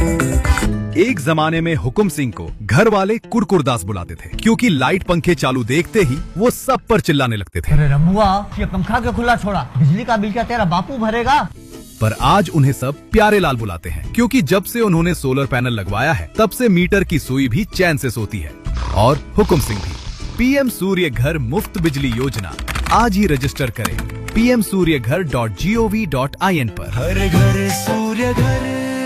एक जमाने में हुकुम सिंह को घर वाले कुरकुरदास बुलाते थे, क्योंकि लाइट पंखे चालू देखते ही वो सब पर चिल्लाने लगते थे। अरे रमुआ, ये पंखा क्यों खुला छोड़ा? बिजली का बिल क्या तेरा बापू भरेगा? पर आज उन्हें सब प्यारे लाल बुलाते हैं, क्योंकि जब से उन्होंने सोलर पैनल लगवाया है तब से मीटर की सुई भी चैन से सोती है। और हुकुम सिंह भी। पीएम सूर्य घर मुफ्त बिजली योजना आज ही रजिस्टर करें pmsuryaghar.gov.in पर। हर घर सूर्य घर।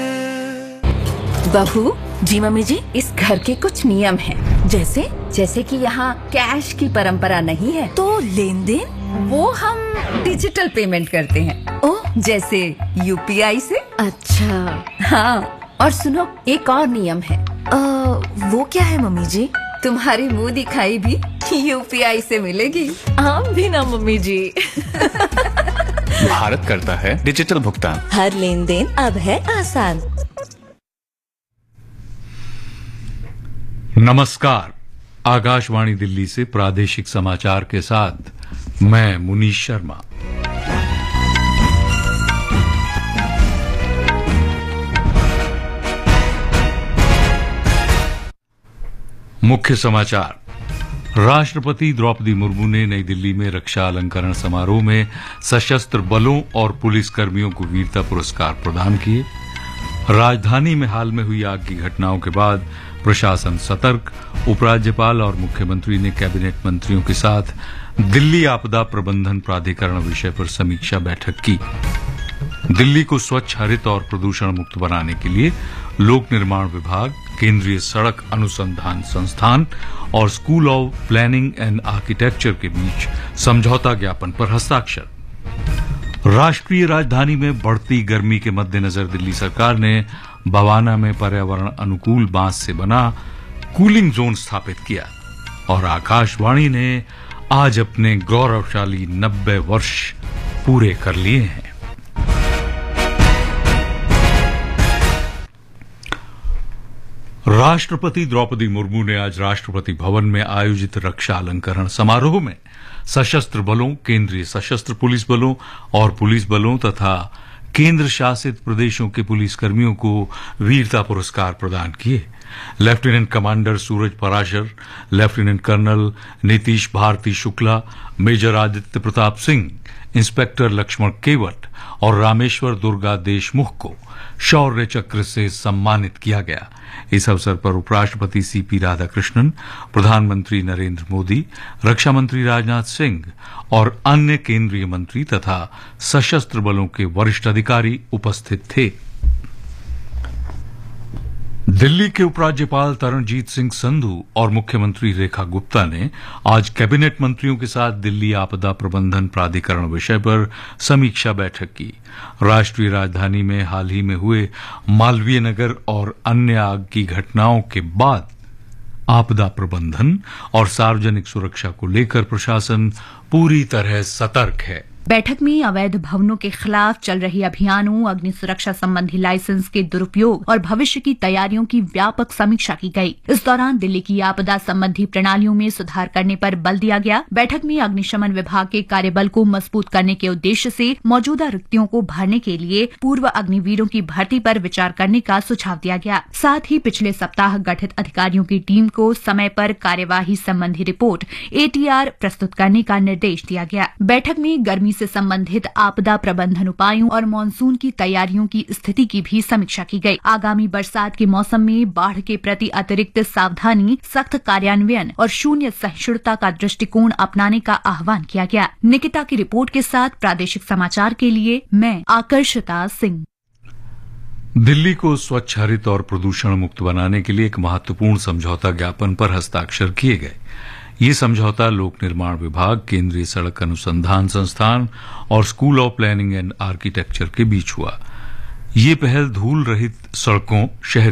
बहू जी, मम्मी जी, इस घर के कुछ नियम हैं, जैसे कि यहाँ कैश की परंपरा नहीं है, तो लेन देन वो हम डिजिटल पेमेंट करते हैं। ओह, जैसे यूपीआई से। अच्छा हाँ, और सुनो, एक और नियम है। वो क्या है मम्मी जी? तुम्हारी मुंह दिखाई भी यूपीआई से मिलेगी। आप भी ना मम्मी जी। भारत करता है डिजिटल भुगतान। हर लेन देन अब है आसान। नमस्कार, आकाशवाणी दिल्ली से प्रादेशिक समाचार के साथ मैं मुनीश शर्मा। मुख्य समाचार। राष्ट्रपति द्रौपदी मुर्मू ने नई दिल्ली में रक्षा अलंकरण समारोह में सशस्त्र बलों और पुलिस कर्मियों को वीरता पुरस्कार प्रदान किए। राजधानी में हाल में हुई आग की घटनाओं के बाद प्रशासन सतर्क। उपराज्यपाल और मुख्यमंत्री ने कैबिनेट मंत्रियों के साथ दिल्ली आपदा प्रबंधन प्राधिकरण विषय पर समीक्षा बैठक की। दिल्ली को स्वच्छ, हरित और प्रदूषण मुक्त बनाने के लिए लोक निर्माण विभाग, केंद्रीय सड़क अनुसंधान संस्थान और school of planning and architecture के बीच समझौता ज्ञापन पर हस्ताक्षर। राष्ट्रीय राजधानी में बढ़ती गर्मी के मद्देनजर दिल्ली सरकार ने बवाना में पर्यावरण अनुकूल बांस से बना कूलिंग जोन स्थापित किया। और आकाशवाणी ने आज अपने गौरवशाली 90 वर्ष पूरे कर लिए हैं। राष्ट्रपति द्रौपदी मुर्मू ने आज राष्ट्रपति भवन में आयोजित रक्षा अलंकरण समारोह में सशस्त्र बलों, केंद्रीय सशस्त्र पुलिस बलों और पुलिस बलों तथा केंद्र शासित प्रदेशों के पुलिसकर्मियों को वीरता पुरस्कार प्रदान किए। लेफ्टिनेंट कमांडर सूरज Parashar, lieutenant colonel Nitish Bharti Shukla, major Aditya Pratap Singh, inspector Lakshman केवट और रामेश्वर दुर्गा देशमुख को शौर्य चक्र से सम्मानित किया गया। इस अवसर पर उपराष्ट्रपति सीपी राधाकृष्णन, प्रधानमंत्री नरेंद्र मोदी, रक्षा मंत्री राजनाथ सिंह और अन्य केंद्रीय मंत्री तथा सशस्त्र बलों के वरिष्ठ अधिकारी उपस्थित थे। दिल्ली के उपराज्यपाल तरणजीत सिंह संधू और मुख्यमंत्री रेखा गुप्ता ने आज कैबिनेट मंत्रियों के साथ दिल्ली आपदा प्रबंधन प्राधिकरण विषय पर समीक्षा बैठक की। राष्ट्रीय राजधानी में हाल ही में हुए मालवीय नगर और अन्य आग की घटनाओं के बाद आपदा प्रबंधन और सार्वजनिक सुरक्षा को लेकर प्रशासन पूरी तरह सतर्क है। बैठक में अवैध भवनों के खिलाफ चल रही अभियानों, अग्नि सुरक्षा संबंधी लाइसेंस के दुरुपयोग और भविष्य की तैयारियों की व्यापक समीक्षा की गई। इस दौरान दिल्ली की आपदा संबंधी प्रणालियों में सुधार करने पर बल दिया गया। बैठक में अग्निशमन विभाग के कार्यबल को मजबूत करने के उद्देश्य से मौजूदा रिक्तियों को भरने के लिए पूर्व अग्निवीरों की भर्ती पर विचार करने का सुझाव दिया गया। साथ ही पिछले सप्ताह गठित अधिकारियों की टीम को समय पर कार्यवाही संबंधी रिपोर्ट ATR प्रस्तुत करने का निर्देश दिया गया। बैठक में गर्मी से संबंधित आपदा प्रबंधन उपायों और मानसून की तैयारियों की स्थिति की भी समीक्षा की गई। आगामी बरसात के मौसम में बाढ़ के प्रति अतिरिक्त सावधानी, सख्त कार्यान्वयन और शून्य सहिष्णुता का दृष्टिकोण अपनाने का आह्वान किया गया। निकिता की रिपोर्ट के साथ प्रादेशिक समाचार के लिए मैं आकर्षिता सिंह। दिल्ली को स्वच्छ, हरित और प्रदूषण मुक्त बनाने के लिए एक महत्वपूर्ण समझौता ज्ञापन पर हस्ताक्षर किए गए। ये समझौता लोक निर्माण विभाग, केंद्रीय सड़क अनुसंधान संस्थान और school of planning and architecture के बीच हुआ। ये पहल धूल रहित सड़कों, शहरी